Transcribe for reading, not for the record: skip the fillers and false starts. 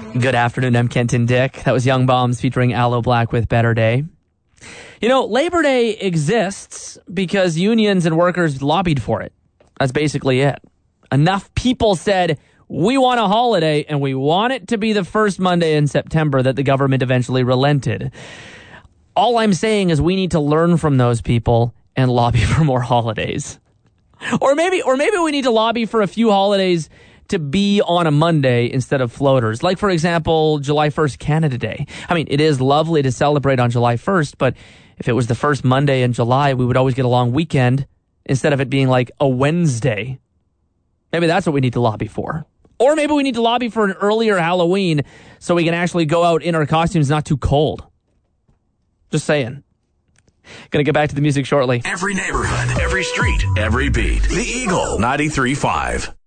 Good afternoon, I'm Kenton Dick. That was Young Bombs featuring Aloe Black with Better Day. You know, Labor Day exists because unions and workers lobbied for it. That's basically it. Enough people said, we want a holiday, and we want it to be the first Monday in September, that the government eventually relented. All I'm saying is we need to learn from those people and lobby for more holidays. Or maybe we need to lobby for a few holidays to be on a Monday instead of floaters. Like, for example, July 1st, Canada Day. I mean, it is lovely to celebrate on July 1st, but if it was the first Monday in July, we would always get a long weekend instead of it being like a Wednesday. Maybe that's what we need to lobby for. Or maybe we need to lobby for an earlier Halloween so we can actually go out in our costumes not too cold. Just saying. Gonna get back to the music shortly. Every neighborhood, every street, every beat. The Eagle 93.5.